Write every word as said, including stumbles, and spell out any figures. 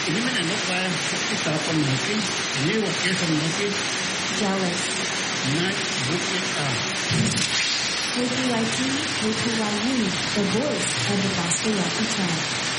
Ini mana nak buat kita apa mungkin ini wakil sama mungkin Jealous. nak bukit ah. K P Y T, K P Y U, the voice of the Gospel Lucky Tribe.